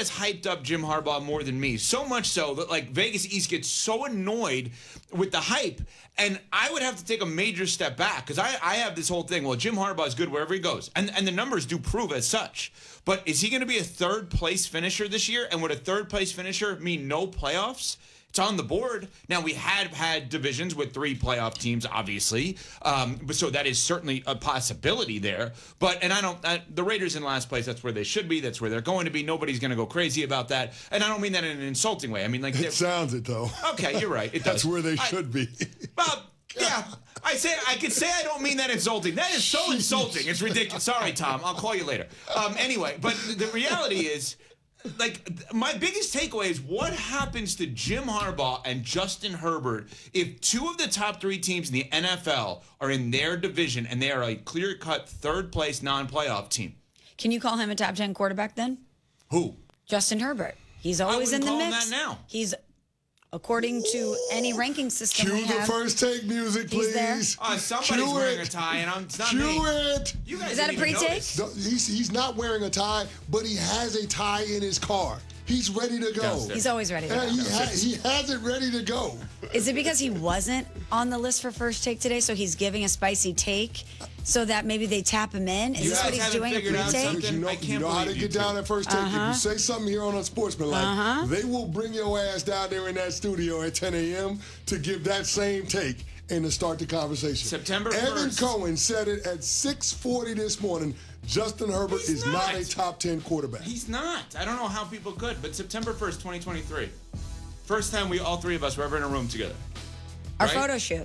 has hyped up Jim Harbaugh more than me. So much so that, like, Vegas East gets so annoyed with the hype. And I would have to take a major step back because I have this whole thing. Well, Jim Harbaugh is good wherever he goes. And the numbers do prove as such. But is he going to be a third-place finisher this year? And would a third-place finisher mean no playoffs? It's on the board. Now, we had divisions with 3 playoff teams, obviously. So that is certainly a possibility there. But, and the Raiders in last place, that's where they should be. That's where they're going to be. Nobody's going to go crazy about that. And I don't mean that in an insulting way. I mean, like, it sounds it, though. Okay, you're right. It does. That's where they should be. Well, yeah. I could say I don't mean that insulting. That is so insulting. It's ridiculous. Sorry, Tom. I'll call you later. Anyway, but the reality is, like, my biggest takeaway is what happens to Jim Harbaugh and Justin Herbert if 2 of the top 3 teams in the NFL are in their division and they are a clear-cut third-place non-playoff team. Can you call him a top 10 quarterback then? Who? Justin Herbert. He's always in the mix. I wouldn't call him that now. He's, according to any ranking system Cue we have. the first take music, please. He's there. Somebody's wearing a tie, and it's not me. Cue it. You guys is that a pre-take? No, he's not wearing a tie, but he has a tie in his car. He's ready to go. He's always ready to go. He has it ready to go. Is it because he wasn't on the list for first take today, so he's giving a spicy take so that maybe they tap him in? Is this what he's doing, a pre-take? You know how to get down at first take. If you say something here on Unsportsmanlike, they will bring your ass down there in that studio at 10 a.m. to give that same take and to start the conversation. September 1st. Evan Cohen said it at 6:40 this morning. Justin Herbert is not a top 10 quarterback. He's not. I don't know how people could, but September 1st, 2023. First time all 3 of us were ever in a room together. Our photo shoot.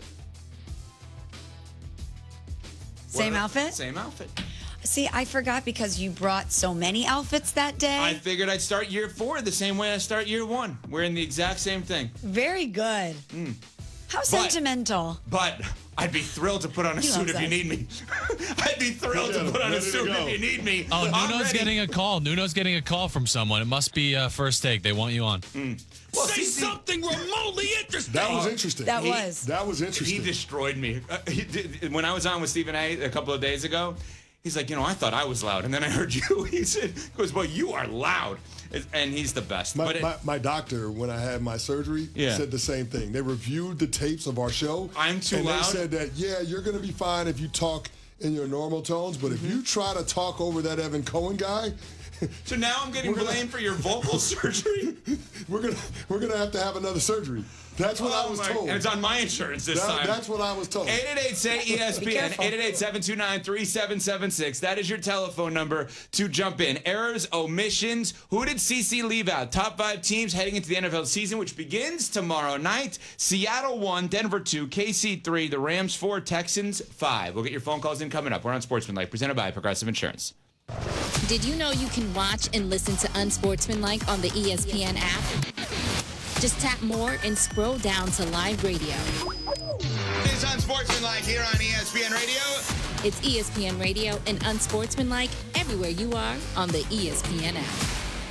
Same outfit? Same outfit. See, I forgot because you brought so many outfits that day. I figured I'd start year 4 the same way I start year 1. We're in the exact same thing. Very good. How sentimental. But I'd be thrilled to put on a suit if you need me. I'd be thrilled to put on a suit if you need me. Oh, Nuno's getting a call. Nuno's getting a call from someone. It must be first take. They want you on. Well, say something remotely interesting. That was interesting. That was interesting. He destroyed me. When I was on with Stephen A. a couple of days ago, he's like, I thought I was loud. And then I heard you. He goes, well, you are loud. And he's the best. My doctor, when I had my surgery, said the same thing. They reviewed the tapes of our show. I'm too loud? And they said that, you're going to be fine if you talk in your normal tones, but if you try to talk over that Evan Cohen guy... So now I'm getting blamed for your vocal surgery? We're gonna have to have another surgery. That's what I was told. And it's on my insurance this time. That's what I was told. 888-SAY-ESPN, 888-729-3776. That is your telephone number to jump in. Errors, omissions. Who did CC leave out? Top 5 teams heading into the NFL season, which begins tomorrow night. Seattle 1, Denver 2, KC 3, the Rams 4, Texans 5. We'll get your phone calls in coming up. We're on Sportsmanlike, presented by Progressive Insurance. Did you know you can watch and listen to Unsportsmanlike on the ESPN app? Just tap more and scroll down to live radio. It's Unsportsmanlike here on ESPN Radio. It's ESPN Radio and Unsportsmanlike everywhere you are on the ESPN app.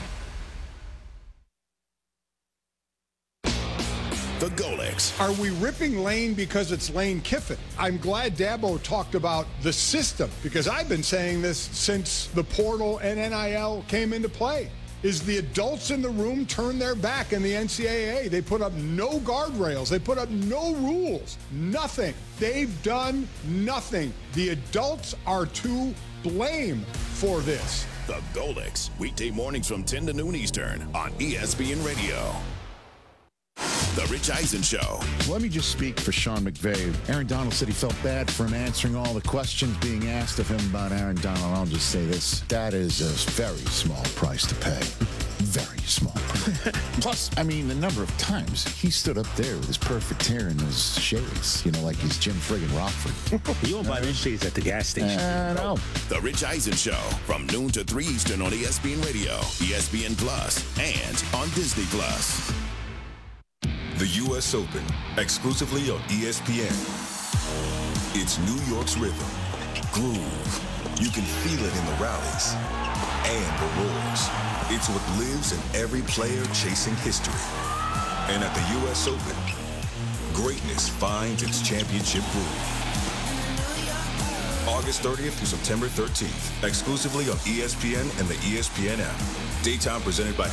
The Golics. Are we ripping Lane because it's Lane Kiffin? I'm glad Dabo talked about the system because I've been saying this since the portal and NIL came into play. Is the adults in the room turn their back in the NCAA? They put up no guardrails. They put up no rules. Nothing. They've done nothing. The adults are to blame for this. The Golics. Weekday mornings from 10 to noon Eastern on ESPN Radio. The Rich Eisen Show. Let me just speak for Sean McVay. Aaron Donald said he felt bad for him answering all the questions being asked of him about Aaron Donald. I'll just say this. That is a very small price to pay. Very small. Plus, I mean, the number of times he stood up there with his perfect hair and his shades, like he's Jim friggin' Rockford. You won't buy those shades at the gas station. No. The Rich Eisen Show from noon to 3 Eastern on ESPN Radio, ESPN Plus, and on Disney Plus. The U.S. Open, exclusively on ESPN. It's New York's rhythm, groove. You can feel it in the rallies and the roars. It's what lives in every player chasing history. And at the U.S. Open, greatness finds its championship groove. August 30th through September 13th, exclusively on ESPN and the ESPN app. Daytime presented by